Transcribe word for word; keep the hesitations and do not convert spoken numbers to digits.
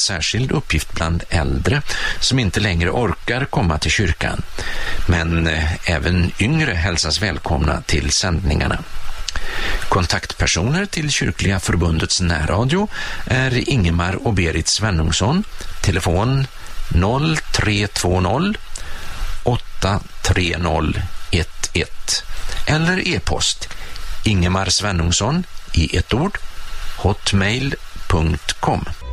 särskild uppgift bland äldre som inte längre orkar komma till kyrkan. Men även yngre hälsas välkomna till sändningarna. Kontaktpersoner till Kyrkliga förbundets närradio är Ingemar och Berit Svennungsson, telefon noll tre två noll åtta tre noll ett ett eller e-post Ingemar Svennungsson i ett ord hotmail punkt com.